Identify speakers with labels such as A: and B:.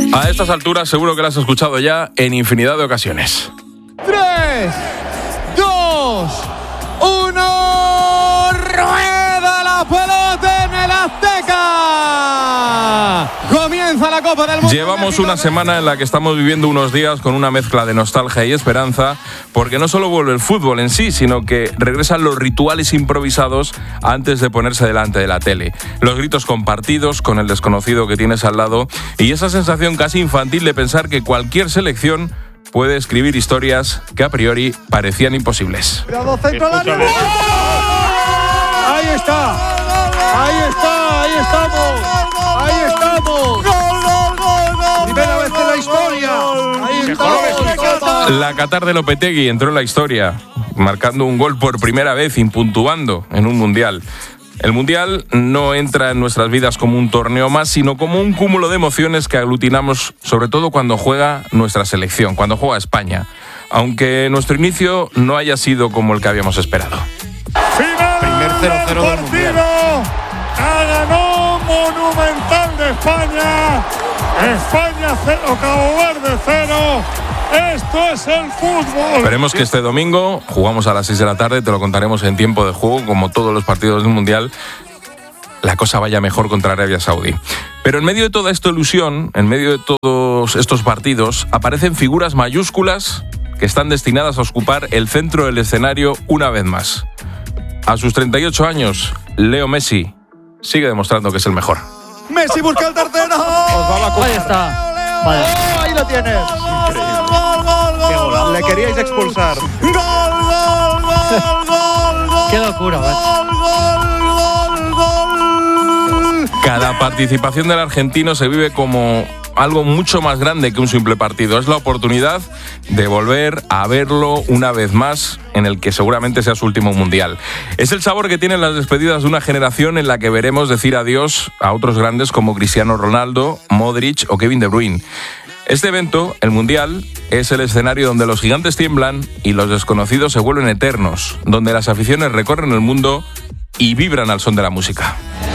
A: A estas alturas seguro que la has escuchado ya en infinidad de ocasiones.
B: 3, 2, 1, rueda la pelota en el Azteca. Comienza la Copa del Mundo.
A: Llevamos una semana en la que estamos viviendo unos días con una mezcla de nostalgia y esperanza, porque no solo vuelve el fútbol en sí, sino que regresan los rituales improvisados antes de ponerse delante de la tele. Los gritos compartidos con el desconocido que tienes al lado y esa sensación casi infantil de pensar que cualquier selección puede escribir historias que a priori parecían imposibles.
B: Cuidado, centro al área.
C: Ahí está. Ahí está. Ahí estamos. Ahí estamos. Primera vez en la historia. Ahí estamos.
A: La Qatar de Lopetegui entró en la historia, marcando un gol por primera vez, impuntuando en un mundial. El Mundial no entra en nuestras vidas como un torneo más, sino como un cúmulo de emociones que aglutinamos, sobre todo cuando juega nuestra selección, cuando juega España. Aunque nuestro inicio no haya sido como el que habíamos esperado.
C: Primer 0-0 del Mundial.
D: Ganó Monumental de España. España 0, Cabo Verde 0. Esto es el fútbol.
A: Esperemos que este domingo, jugamos a las 6 de la tarde, te lo contaremos en tiempo de juego, como todos los partidos del Mundial, la cosa vaya mejor contra Arabia Saudí. Pero en medio de toda esta ilusión, en medio de todos estos partidos, aparecen figuras mayúsculas que están destinadas a ocupar el centro del escenario una vez más. A sus 38 años, Leo Messi sigue demostrando que es el mejor.
B: Messi busca el tercero.
C: Ahí está. Vale.
B: Ahí lo tienes.
C: Le queríais expulsar.
E: Qué locura, macho.
A: Cada participación del argentino se vive como algo mucho más grande que un simple partido. Es la oportunidad de volver a verlo una vez más en el que seguramente sea su último mundial. Es el sabor que tienen las despedidas de una generación en la que veremos decir adiós a otros grandes como Cristiano Ronaldo, Modric o Kevin De Bruyne. Este evento, el Mundial, es el escenario donde los gigantes tiemblan y los desconocidos se vuelven eternos, donde las aficiones recorren el mundo y vibran al son de la música.